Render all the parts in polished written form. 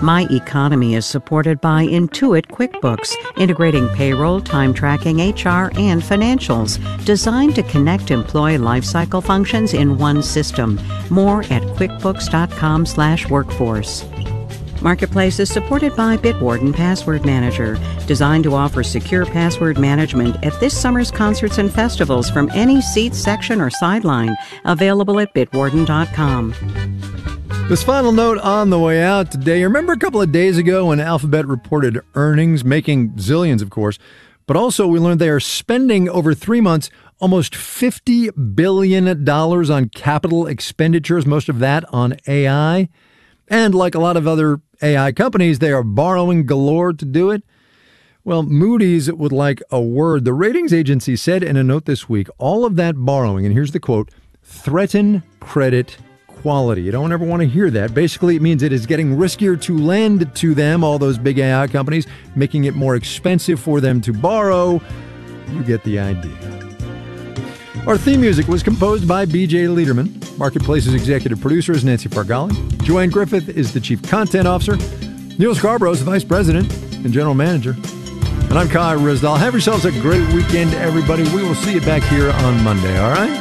My Economy is supported by Intuit QuickBooks, integrating payroll, time tracking, HR, and financials, designed to connect employee lifecycle functions in one system. More at quickbooks.com/workforce. Marketplace is supported by Bitwarden Password Manager, designed to offer secure password management at this summer's concerts and festivals from any seat, section, or sideline. Available at bitwarden.com. This final note on the way out today. Remember a couple of days ago when Alphabet reported earnings, making zillions, of course, but also we learned they are spending over 3 months almost $50 billion on capital expenditures, most of that on AI. And like a lot of other AI companies, they are borrowing galore to do it. Well, Moody's would like a word. The ratings agency said in a note this week, all of that borrowing, and here's the quote, threaten credit quality. You don't ever want to hear that. Basically, it means it is getting riskier to lend to them, all those big AI companies, making it more expensive for them to borrow. You get the idea. Our theme music was composed by B.J. Liederman. Marketplace's executive producer is Nancy Fargali. Joanne Griffith is the chief content officer. Neil Scarborough is the vice president and general manager. And I'm Kai Rizdal. Have yourselves a great weekend, everybody. We will see you back here on Monday, all right?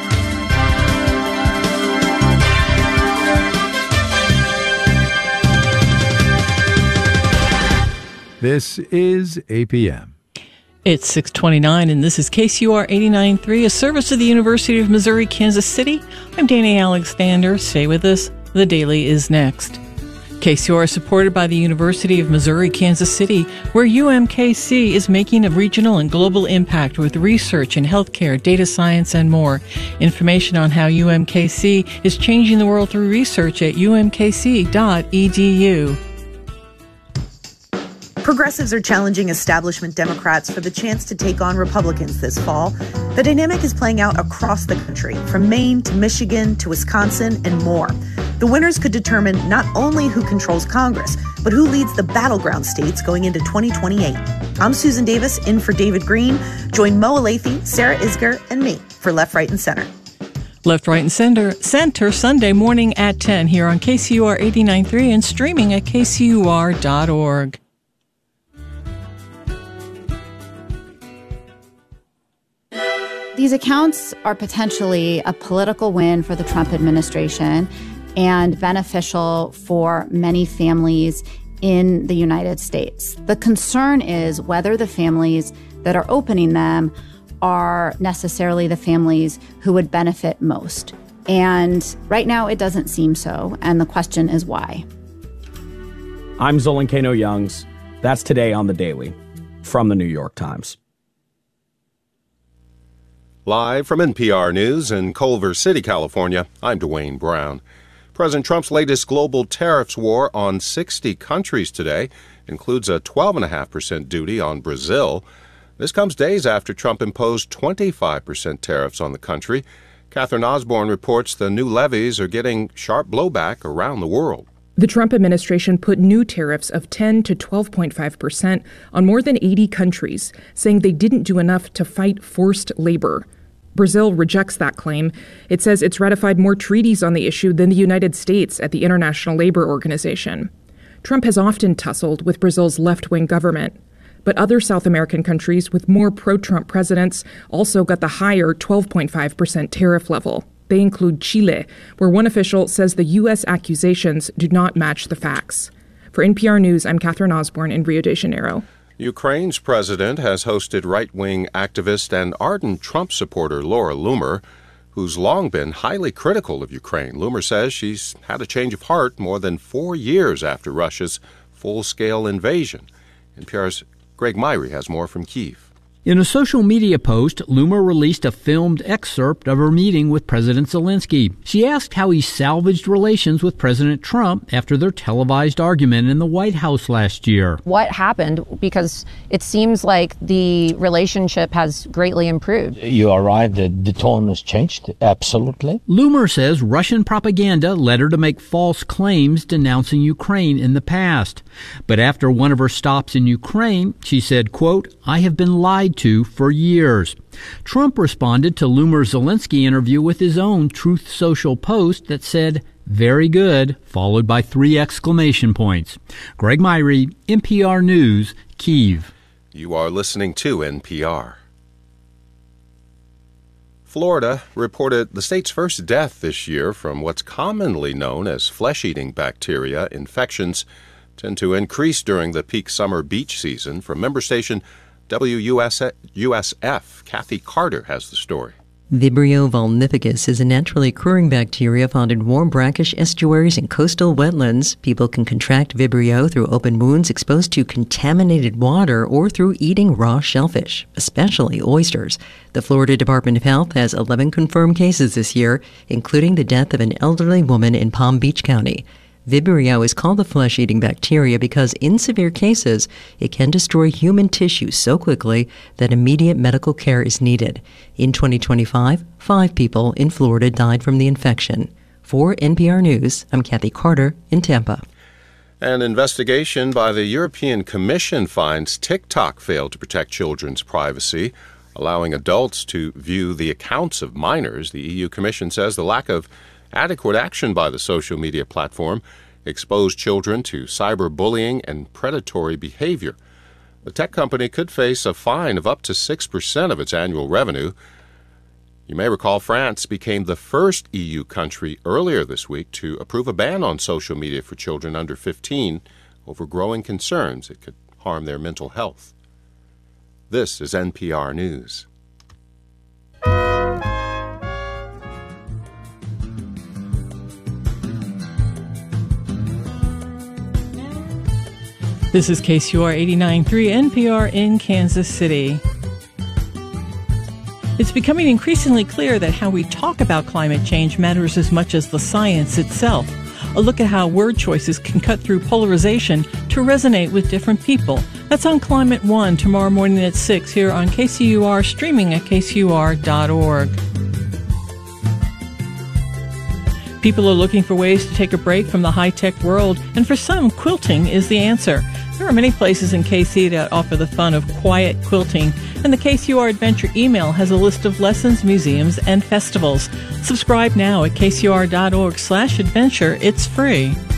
This is APM. It's 6:29, and this is KCUR 89.3, a service of the University of Missouri, Kansas City. I'm Danny Alexander. Stay with us. The Daily is next. KCUR is supported by the University of Missouri, Kansas City, where UMKC is making a regional and global impact with research in healthcare, data science, and more. Information on how UMKC is changing the world through research at umkc.edu. Progressives are challenging establishment Democrats for the chance to take on Republicans this fall. The dynamic is playing out across the country, from Maine to Michigan to Wisconsin and more. The winners could determine not only who controls Congress, but who leads the battleground states going into 2028. I'm Susan Davis, in for David Green. Join Mo Alathe, Sarah Isger, and me for Left, Right, and Center. Left, Right, and Center Sunday morning at 10 here on KCUR 89.3 and streaming at kcur.org. These accounts are potentially a political win for the Trump administration and beneficial for many families in the United States. The concern is whether the families that are opening them are necessarily the families who would benefit most. And right now it doesn't seem so. And the question is why. I'm Zolan Kano-Youngs. That's today on The Daily from the New York Times. Live from NPR News in Culver City, California, I'm Dwayne Brown. President Trump's latest global tariffs war on 60 countries today includes a 12.5% duty on Brazil. This comes days after Trump imposed 25% tariffs on the country. Catherine Osborne reports the new levies are getting sharp blowback around the world. The Trump administration put new tariffs of 10 to 12.5% on more than 80 countries, saying they didn't do enough to fight forced labor. Brazil rejects that claim. It says it's ratified more treaties on the issue than the United States at the International Labor Organization. Trump has often tussled with Brazil's left-wing government. But other South American countries with more pro-Trump presidents also got the higher 12.5% tariff level. They include Chile, where one official says the U.S. accusations do not match the facts. For NPR News, I'm Catherine Osborne in Rio de Janeiro. Ukraine's president has hosted right-wing activist and ardent Trump supporter Laura Loomer, who's long been highly critical of Ukraine. Loomer says she's had a change of heart more than 4 years after Russia's full-scale invasion. NPR's Greg Myrie has more from Kyiv. In a social media post, Loomer released a filmed excerpt of her meeting with President Zelensky. She asked how he salvaged relations with President Trump after their televised argument in the White House last year. What happened? Because it seems like the relationship has greatly improved. You are right, the tone has changed, absolutely. Loomer says Russian propaganda led her to make false claims denouncing Ukraine in the past. But after one of her stops in Ukraine, she said, quote, "I have been lied lied to for years. Trump responded to Loomer's Zelensky interview with his own Truth Social post that said, "Very good," followed by 3 exclamation points. Greg Myrie, NPR News, Kyiv. You are listening to NPR. Florida reported the state's first death this year from what's commonly known as flesh-eating bacteria. Infections tend to increase during the peak summer beach season. From member station WUSF, Kathy Carter has the story. Vibrio vulnificus is a naturally occurring bacteria found in warm brackish estuaries and coastal wetlands. People can contract Vibrio through open wounds exposed to contaminated water or through eating raw shellfish, especially oysters. The Florida Department of Health has 11 confirmed cases this year, including the death of an elderly woman in Palm Beach County. Vibrio is called the flesh-eating bacteria because in severe cases, it can destroy human tissue so quickly that immediate medical care is needed. In 2025, 5 people in Florida died from the infection. For NPR News, I'm Kathy Carter in Tampa. An investigation by the European Commission finds TikTok failed to protect children's privacy, allowing adults to view the accounts of minors. The EU Commission says the lack of adequate action by the social media platform exposed children to cyberbullying and predatory behavior. The tech company could face a fine of up to 6% of its annual revenue. You may recall France became the first EU country earlier this week to approve a ban on social media for children under 15 over growing concerns it could harm their mental health. This is NPR News. This is KCUR 89.3 NPR in Kansas City. It's becoming increasingly clear that how we talk about climate change matters as much as the science itself. A look at how word choices can cut through polarization to resonate with different people. That's on Climate One tomorrow morning at 6 here on KCUR, streaming at kcur.org. People are looking for ways to take a break from the high-tech world, and for some, quilting is the answer. There are many places in KC that offer the fun of quiet quilting, and the KCUR Adventure email has a list of lessons, museums, and festivals. Subscribe now at kcur.org/adventure. It's free.